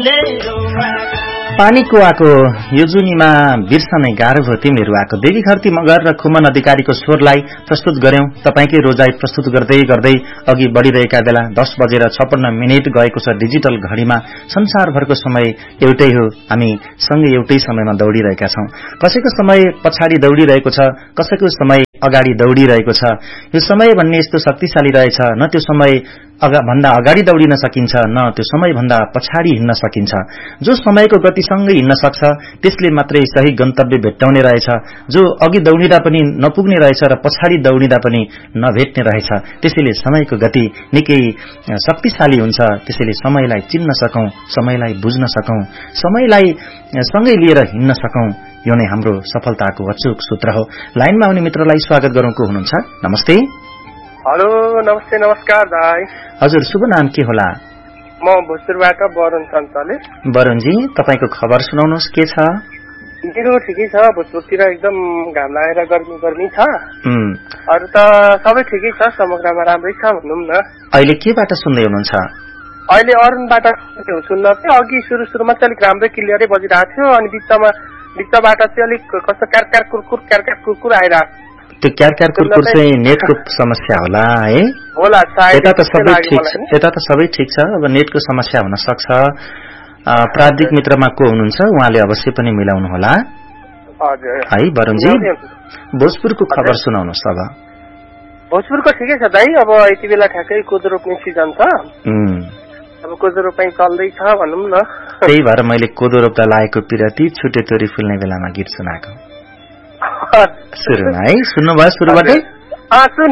पानीको आको यो जुनीमा बिर्सनै गाह्रो भयो तिमीहरू आएको देवी घरती मगर र खुमन अधिकारीको स्वरलाई प्रस्तुत गर्यौं। तपाईकै रोजाई प्रस्तुत गर्दै गर्दै अघि बढ़िरहेका बेला 10:56 गएको छ डिजिटल घड़ीमा। संसारभरको समय एउटै हो, हामी सँगै एउटै समयमा दौड़िरहेका छौं। कसैको समय पछाडि दौड़िरहेको छ, कसैको समय अगाडि दौड़िरहेको छ। यो समय भन्ने यस्तो शक्तिशाली रहेछ, न त्यो समय भन्दा अगाडि दौडिन सकिन्छ, न त्यो समय भन्दा पछाडि हिँड्न सकिन्छ। जो समयको गतिसँगै हिँड्न सक्छ त्यसले मात्रै सही गन्तव्य भेट्टाउने रहेछ। जो अघि दौडिँदा पनि नपुग्ने रहेछ र पछाडि दौडिँदा पनि नभेट्ने रहेछ। त्यसैले समयको गति निकै शक्तिशाली हुन्छ। त्यसैले समयलाई चिन्न सकौं, समयलाई बुझ्न सकौं, समयलाई सँगै लिएर हिँड्न सकौं। यो नै हाम्रो सफलताको अचूक सूत्र हो। लाइनमा आउने मित्रलाई स्वागत गरौं। को हुनुहुन्छ? नमस्ते। हेलो, नमस्ते। नमस्कार दाइ। हजुर, शुभ नाम के होला? म भोजपुरबाट वरुण चञ्चले। वरुणजी, तपाईको खबर सुनाउनुहोस्, के छ? मेरो ठिकै छ। भोजपुरतिर एकदम घाम लागेर गर्मी छ। अरू त सबै ठिकै छ, समग्रमा राम्रै छ भनौँ न। अहिले केबाट सुन्दै हुनुहुन्छ? अहिले अरुणबाट सुन्न चाहिँ अघि सुरुमा चाहिँ अलिक राम्रै क्लियरै बजिरहेको थियो, अनि बिचबाट चाहिँ अलिक कस्तो क्यारक्यार कुरकुर आइरहेको। त्यो क्यारक्यार कुरकुर चाहिँ नेटको समस्या होला है? होला, यता त सबै ठिक छ। अब नेटको समस्या हुन सक्छ। प्राविधिक मित्रमा को हुनुहुन्छ, उहाँले अवश्य पनि मिलाउनु होला है। वरुणजी, भोजपुरको खबर सुनाउनुहोस्। अब भोजपुरको ठिकै छ दाइ। अब यति बेला ठ्याक्कै कोदो रोप्ने सिजन छ। अब कोदो रोपाई चल्दैछ भनौँ न। त्यही भएर मैले कोदो रोप्दा लागेको पिरती छुटे तोरी फुल्ने बेलामा गीत सुनाएको। सुरुमा है, सुन्नुभयो सुरुबाटै?